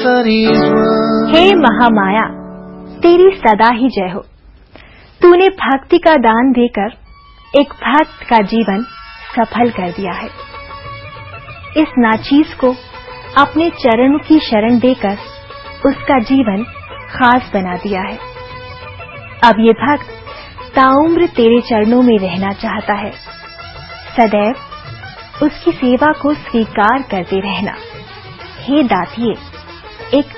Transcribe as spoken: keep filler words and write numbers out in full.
हे महामाया, तेरी सदा ही जय हो। तूने भक्ति का दान देकर एक भक्त का जीवन सफल कर दिया है। इस नाचीज को अपने चरणों की शरण देकर उसका जीवन खास बना दिया है। अब ये भक्त ताउम्र तेरे चरणों में रहना चाहता है। सदैव उसकी सेवा को स्वीकार करते रहना। हे दातिये, एक